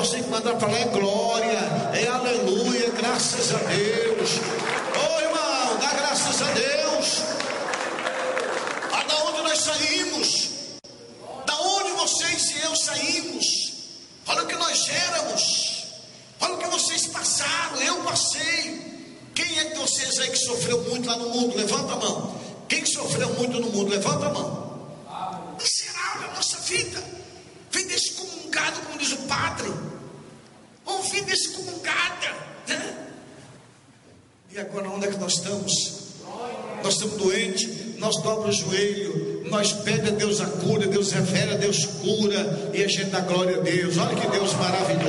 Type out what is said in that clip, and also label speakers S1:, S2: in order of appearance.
S1: nós temos que mandar para lá é glória, é aleluia, graças a Deus. Ô irmão, dá graças a Deus. Da onde nós saímos, da onde vocês e eu saímos, olha o que nós éramos, olha o que vocês passaram, eu passei. Quem é de vocês aí que sofreu muito lá no mundo? Levanta a mão. Quem que sofreu muito no mundo? Levanta a mão. Miserável a nossa vida. Vem descomungado, como diz o padre. Ouvi descomungada, né? E agora onde é que nós estamos? Nós estamos doentes, nós dobramos o joelho, nós pedimos a Deus a cura, Deus revela, Deus cura, e a gente dá glória a Deus. Olha que Deus maravilhoso.